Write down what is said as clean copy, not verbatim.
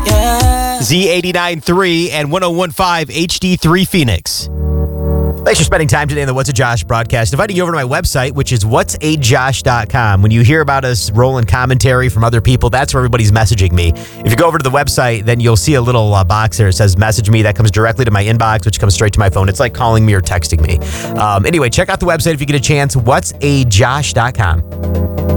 Z89.3 and 101.5 HD3 Phoenix. Thanks for spending time today in the What's a Josh broadcast. Inviting you over to my website, which is whatsajosh.com. When you hear about us rolling commentary from other people, that's where everybody's messaging me. If you go over to the website, then you'll see a little box there that says message me. That comes directly to my inbox, which comes straight to my phone. It's like calling me or texting me. Anyway, check out the website if you get a chance, whatsajosh.com.